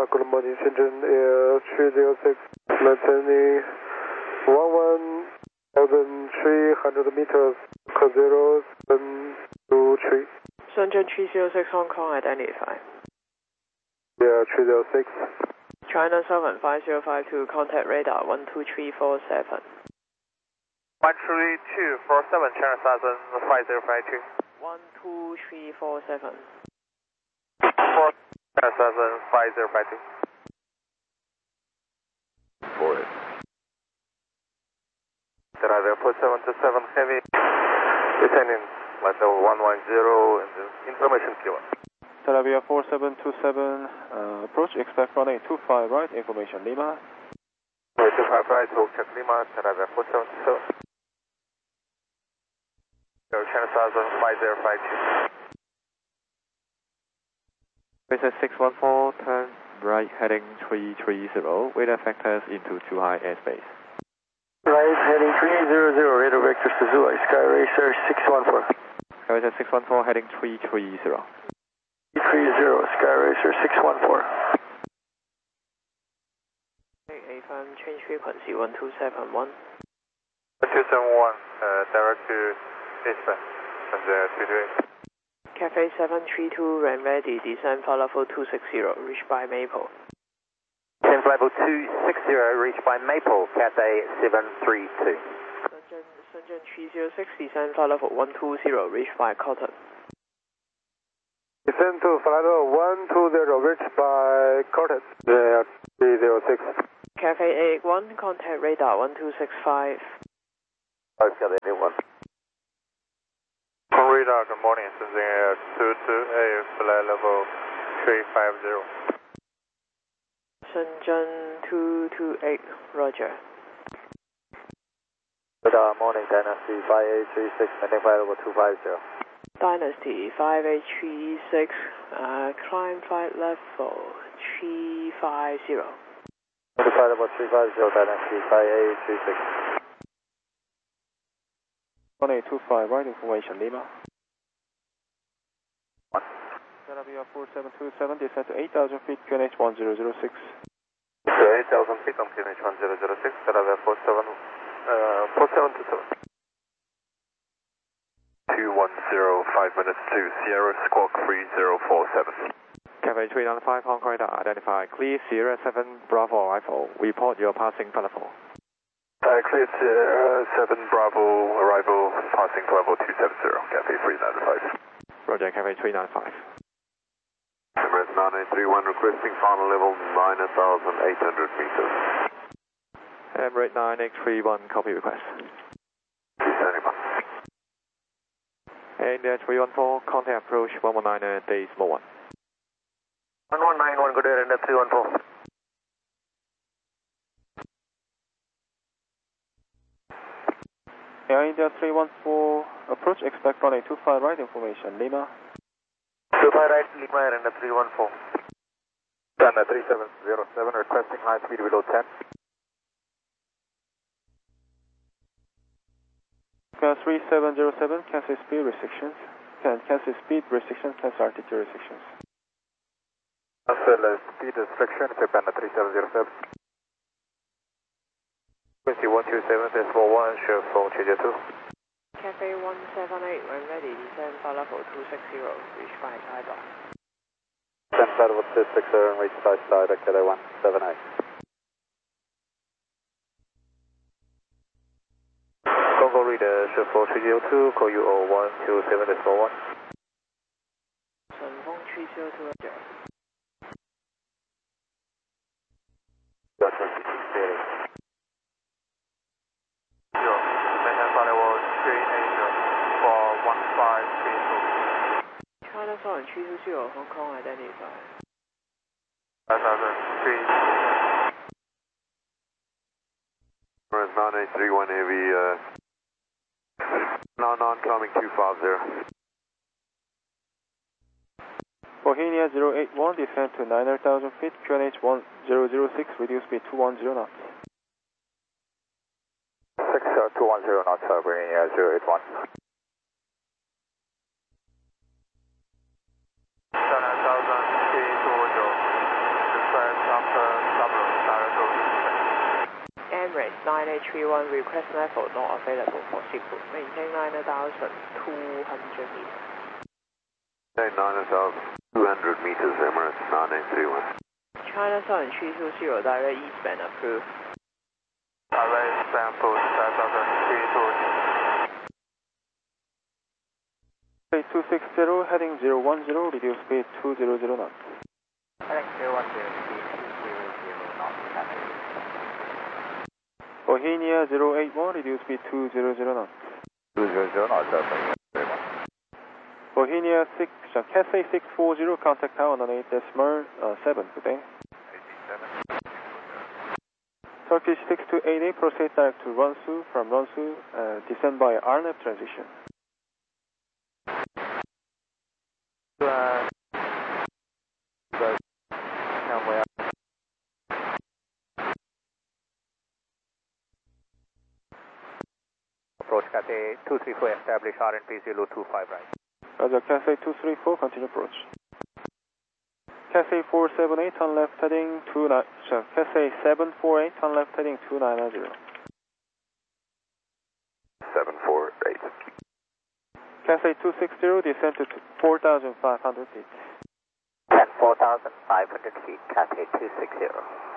good morning, Shenzhen Air 306, maintaining 11,300 meters, 0723. Shenzhen 306 Hong Kong, identify. Yeah, 306. China Southern 5052, contact radar 12347. 13247, China Southern 5052. 12347. China Southern 5052. For it. Driver 4727 heavy, descending level 110 and information given. Televia 4727, approach, expect runway 25 right, information Lima. 25 right, hold check Lima, Televia 4727. China Southern 5052. Visit 614, turn right heading 330, radar factors into too high airspace. Right, heading 300, radar vector Suzuki, Sky Racer 614. Visit 614, heading 330. 330, Sky Racer 614. AFM, change frequency 1271. 1271, direct to eastbound, and 228. Cafe 732, ran ready, descend flight level 260, reached by Maple. Descend level 260, reached by Maple, Cathay 732. Shenzhen 306, descend flight level 120, reached by Cotton. Descend to flight level 120, reached by Cortex. Yeah, 306. Cafe 81, contact radar 1265. Cafe 81. On radar, good morning, Shenzhen Air 228, flight level 350. Shenzhen 228, roger. Good morning, Dynasty 5836, maintain flight level 250. Dynasty 5836, climb flight level 350. Flight level 350, Dynasty 5836. 1825, right, information Lima. Televia 4727, descend to 8,000 feet, QNH 1006. 8,000 feet on QNH 1006, Televia 4727. 210, 5 minutes to Sierra Squawk 3047. Cafe 395, Hong Kong radar, identify. Clear Sierra 7 Bravo arrival. Report your passing level. Clear Sierra 7 Bravo arrival, passing level 270, Cafe 395. Roger, Cafe 395. Emirates 9831 requesting final level 9,800 meters. Emirates 9831, copy request. 271. And 314, contact approach 119 decimal 1. 1191, good air, and 314. Air India 314, approach, expect runway 25 right, information Lima. 25 right, Lima Air, and 314. Done, 3707, requesting high speed below 10. Gas 3707, cancel speed restrictions. Cancel speed restrictions, cancel altitude restrictions. Cancel speed restriction, Japan 3707. Frequency 127.1, share phone change 2. Cafe 178, when ready, descend flight level 260, reached by Taiwan. Descend flight level 260 and reach by side, Cafe 178. Congo reader, share phone change 2, call you 0127.1. 顺风302, roger. China Southern 320, Hong Kong, identify. 9831 heavy, non-climbing 250. Bohemia 081, descend to 9,000 feet, QNH 1006, reduce speed 210 knots. 210 knots, Bohemia 081. request after Dublin, direct road. Emirates 9831, request level not available for seatbelt. Maintain 9,200 meters. 9,200 meters, Emirates 9831. China Southern 320, direct eastbound approved. Direct eastbound post 5,320. 260, heading 010, reduce speed 200 knots. Heading 010, speed 200 knots. Bohemia 081, reduce speed 200 knots. 200 knots, Bohemia 6, Cathay 640, contact tower on 8.7, good day. 87. Turkish 6288, proceed direct to Ronsu, from Ronsu, descend by RNAV transition. Approach Cathay 234, establish RNP 025 right. Roger, Cathay 234, continue approach. Cathay 478, on left heading 29, Cathay 748, on left heading 290. 748. Cathay 260, descend to 4,500 feet. 10, 4,500 feet, Cathay 260.